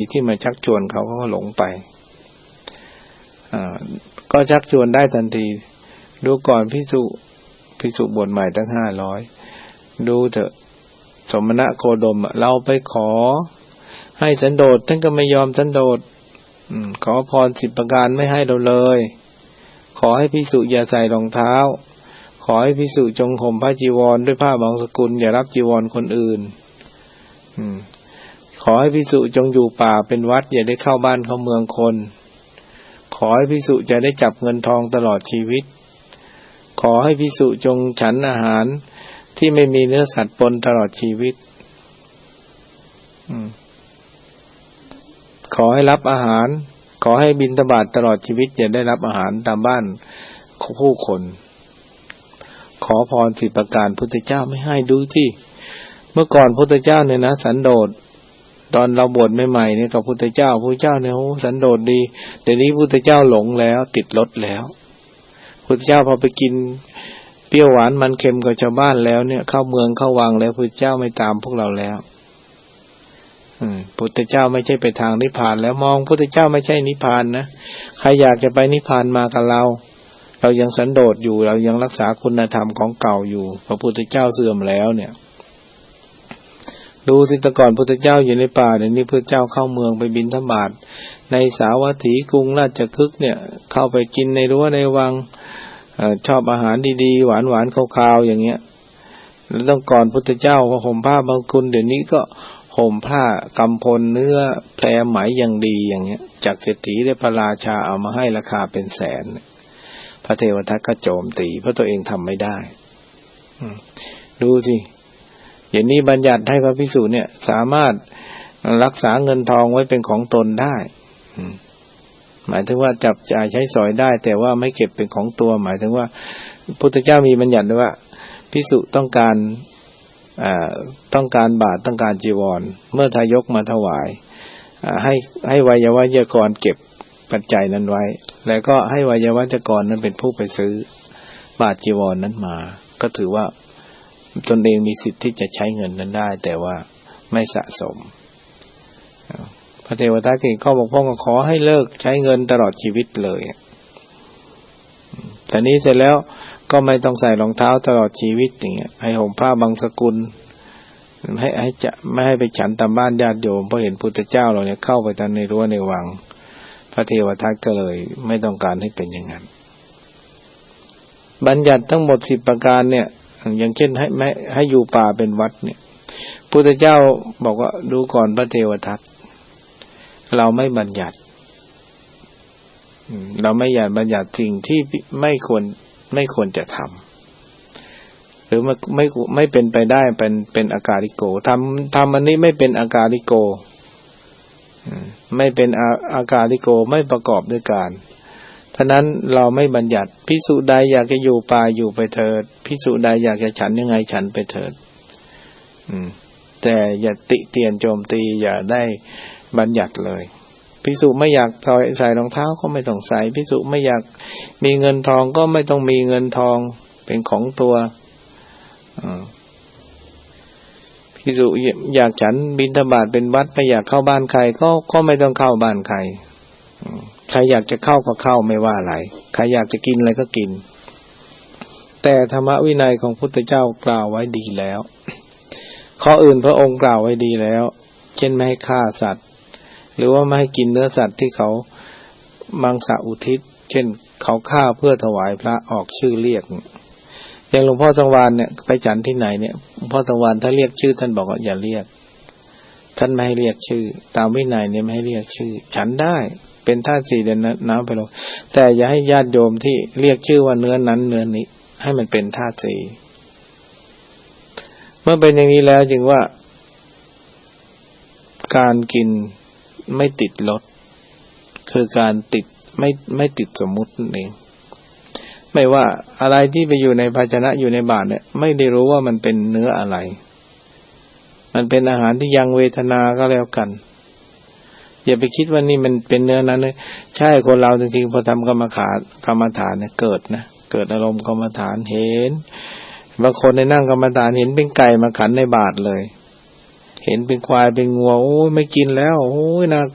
ที่มาชักชวนเขาก็หลงไปก็ชักชวนได้ทันทีดูก่อนภิกษุบวชใหม่ตั้ง500ดูเถอะสมณะโคดมเราไปขอให้สันโดษท่านก็ไม่ยอมสันโดษขอพร10 ประการไม่ให้เราเลยขอให้ภิกษุอย่าใส่รองเท้าขอให้ภิกษุจงห่มผ้าจีวรด้วยผ้าบางสกุลอย่ารับจีวรคนอื่นขอให้ภิกษุจงอยู่ป่าเป็นวัดอย่าได้เข้าบ้านเข้าเมืองคนขอให้ภิกษุจะได้จับเงินทองตลอดชีวิตขอให้ภิกษุจงฉันอาหารที่ไม่มีเนื้อสัตว์ปนตลอดชีวิตขอให้รับอาหารขอให้บิณฑบาตตลอดชีวิตอย่าได้รับอาหารตามบ้านผู้คนขอพร10 ประการพุทธเจ้าไม่ให้ดูที่เมื่อก่อนพุทธเจ้าเนี่ยนะสันโดษตอนเราบวชใหม่ๆเนี่ยกับพุทธเจ้าเนี่ยโอ้สันโดษดีเดี๋ยวนี้พุทธเจ้าหลงแล้วติดรสแล้วพุทธเจ้าพอไปกินเปรี้ยวหวานมันเค็มกับชาวบ้านแล้วเนี่ยเข้าเมืองเข้าวังแล้วพุทธเจ้าไม่ตามพวกเราแล้วพุทธเจ้าไม่ใช่ไปทางนิพพานแล้วมองพุทธเจ้าไม่ใช่นิพพานนะใครอยากจะไปนิพพานมากับเรายังสันโดษอยู่เรายังรักษาคุณธรรมของเก่าอยู่พระพุทธเจ้าเสื่อมแล้วเนี่ยดูสิแต่ก่อนพุทธเจ้าอยู่ในป่าเดี๋ยวนี้พุทธเจ้าเข้าเมืองไปบิณฑบาตในสาวัตถีกรุงราชคฤห์เนี่ยเข้าไปกินในรั้วในวังชอบอาหารดีๆหวานๆคาวๆอย่างเงี้ยแล้วต้องก่อนพุทธเจ้าก็ห่มผ้าบางคุณเดี๋ยวนี้ก็ห่มผ้ากำพลเนื้อแพรไหมอย่างดีอย่างเงี้ยจากเศรษฐีได้พระราชาเอามาให้ราคาเป็นแสนพระเทวทัตก็โจมตีเพราะตัวเองทำไม่ได้ดูสิอย่างนี้บัญญัติให้พระภิกษุเนี่ยสามารถรักษาเงินทองไว้เป็นของตนได้หมายถึงว่าจับจ่ายใช้สอยได้แต่ว่าไม่เก็บเป็นของตัวหมายถึงว่าพุทธเจ้ามีบัญญัติไว้ว่าภิกษุต้องการบาตรต้องการจีวรเมื่อทายกมาถวายให้ไวยาวัจกรเก็บปัจจัยนั้นไว้แล้วก็ให้ไวยาวัจกรนั้นเป็นผู้ไปซื้อบาตรจีวรนั้นมาก็ถือว่าตนเองมีสิทธิ์ที่จะใช้เงินนั้นได้แต่ว่าไม่สะสมพระเทวทัตก็ข้อบอกพ่อก็ขอให้เลิกใช้เงินตลอดชีวิตเลยแต่นี้เสร็จแล้วก็ไม่ต้องใส่รองเท้าตลอดชีวิตอย่างเงี้ยให้ห่มผ้าบางสกุลให้จะไม่ให้ไปฉันตามบ้านญาติโยมเพราะเห็นพุทธเจ้าเราเนี่ยเข้าไปทางในรั้วในวังพระเทวทัตก็เลยไม่ต้องการให้เป็นอย่างนั้นบัญญัติทั้งหมด10 ประการเนี่ยอย่างเช่นให้อยู่ป่าเป็นวัดเนี่ยพุทธเจ้าบอกว่าดูก่อนพระเทวทัตเราไม่บัญญัติเราไม่อยากบัญญัติสิ่งที่ไม่ควรจะทำหรือไม่เป็นไปได้เป็นอากาลิโกทำอันนี้ไม่เป็นอากาลิโกไม่เป็นอากาลิโกไม่ประกอบด้วยการฉะนั้นเราไม่บัญญัติภิกษุใดอยากจะอยู่ป่าอยู่ไปเถิดภิกษุใดอยากจะฉันยังไงฉันไปเถิดแต่อย่าติเตียนโจมตีอย่าได้บัญญัติเลยภิกษุไม่อยากใส่รองเท้าก็ไม่ต้องใส่ภิกษุไม่อยากมีเงินทองก็ไม่ต้องมีเงินทองเป็นของตัวภิกษุอยากฉันบิณฑบาตเป็นวัดไม่อยากเข้าบ้านใครก็ไม่ต้องเข้าบ้านใครใครอยากจะเข้าก็เข้าไม่ว่าอะไรใครอยากจะกินอะไรก็กินแต่ธรรมวินัยของพุทธเจ้ากล่าวไว้ดีแล้วข้ออื่นพระองค์กล่าวไว้ดีแล้วเช่นไม่ให้ฆ่าสัตว์หรือว่าไม่ให้กินเนื้อสัตว์ที่เขามังสอุทิศเช่นเขาฆ่าเพื่อถวายพระออกชื่อเรียกอย่างหลวงพ่อสังวาลเนี่ยไปฉันที่ไหนเนี่ยหลวงพ่อสังวาลถ้าเรียกชื่อท่านบอกว่าอย่าเรียกท่านไม่ให้เรียกชื่อตามวินัยเนี่ยไม่ให้เรียกชื่อฉันได้เป็นธาตุ4เดือนน้ำไปลงแต่อย่าให้ญาติโยมที่เรียกชื่อว่าเนื้อนั้นเนื้อนี้ให้มันเป็นธาตุ4เมื่อเป็นอย่างนี้แล้วจึงว่าการกินไม่ติดรสคือการติดไม่ติดสมมุตินั่นเองไม่ว่าอะไรที่ไปอยู่ในภาชนะอยู่ในบาตรเนี่ยไม่ได้รู้ว่ามันเป็นเนื้ออะไรมันเป็นอาหารที่ยังเวทนาก็แล้วกันอย่าไปคิดว่านี่มันเป็นเนื้อนั้นเลยใช่คนเราจริงๆพอทำกรรมฐานเนี่ยเกิดอารมณ์กรรมฐานเห็นบางคนในนั่งกรรมฐานเห็นเป็นไก่มาขันในบาตรเลยเห็นเป็นควายเป็นงัวโอ้ยไม่กินแล้วโอ้ยน่า